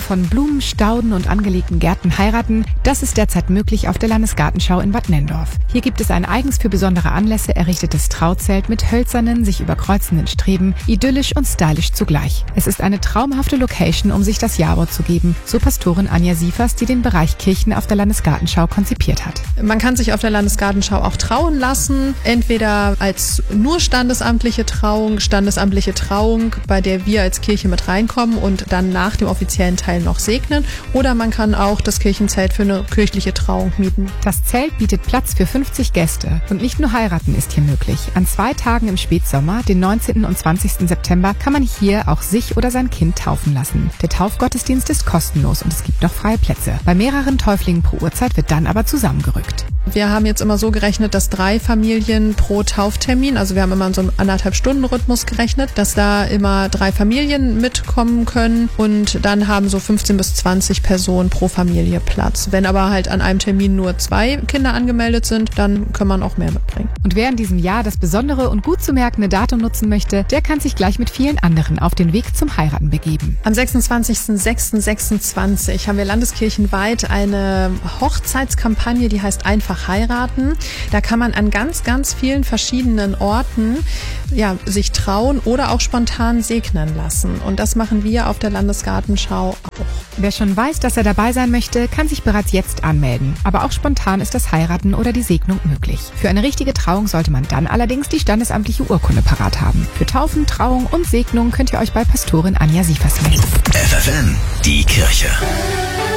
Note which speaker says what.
Speaker 1: von Blumen, Stauden und angelegten Gärten heiraten, das ist derzeit möglich auf der Landesgartenschau in Bad Nenndorf. Hier gibt es ein eigens für besondere Anlässe errichtetes Trauzelt mit hölzernen, sich überkreuzenden Streben, idyllisch und stylisch zugleich. Es ist eine traumhafte Location, um sich das Ja-Wort zu geben, so Pastorin Anja Siefers, die den Bereich Kirchen auf der Landesgartenschau konzipiert hat.
Speaker 2: Man kann sich auf der Landesgartenschau auch trauen lassen, entweder als nur standesamtliche Trauung, bei der wir als Kirche mit reinkommen und dann nach dem offiziellen Teil noch segnen, oder man kann auch das Kirchenzelt für eine kirchliche Trauung mieten.
Speaker 1: Das Zelt bietet Platz für 50 Gäste und nicht nur heiraten ist hier möglich. An 2 Tagen im Spätsommer, den 19. und 20. September, kann man hier auch sich oder sein Kind taufen lassen. Der Taufgottesdienst ist kostenlos und es gibt noch freie Plätze. Bei mehreren Täuflingen pro Uhrzeit wird dann aber zusammengerückt.
Speaker 2: Wir haben jetzt immer so gerechnet, dass 3 Familien pro Tauftermin, also wir haben immer in so einem 1,5-Stunden-Rhythmus gerechnet, dass da immer 3 Familien mitkommen können und dann haben so 15 bis 20 Personen pro Familie Platz. Wenn aber halt an einem Termin nur 2 Kinder angemeldet sind, dann kann man auch mehr mitbringen.
Speaker 1: Und wer in diesem Jahr das besondere und gut zu merkende Datum nutzen möchte, der kann sich gleich mit vielen anderen auf den Weg zum Heiraten begeben.
Speaker 2: Am 26.06.26 haben wir landeskirchenweit eine Hochzeitskampagne, die heißt Einfach heiraten. Da kann man an ganz, ganz vielen verschiedenen Orten sich trauen oder auch spontan segnen lassen. Und das machen wir auf der Landesgartenschau auch.
Speaker 1: Wer schon weiß, dass er dabei sein möchte, kann sich bereits jetzt anmelden. Aber auch spontan ist das Heiraten oder die Segnung möglich. Für eine richtige Trauung sollte man dann allerdings die standesamtliche Urkunde parat haben. Für Taufen, Trauung und Segnung könnt ihr euch bei Pastorin Anja Siefers melden.
Speaker 3: FFN, die Kirche.